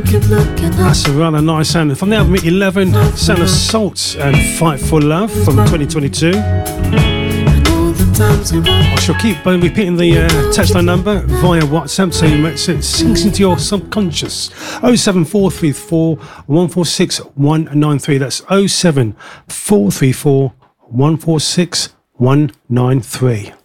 That's a rather nice sound. From the album 11, Sound of Salt and Fight for Love from 2022. I shall keep repeating the text line number via WhatsApp so it sinks into your subconscious. 07434 146 193. That's 07434 146 193.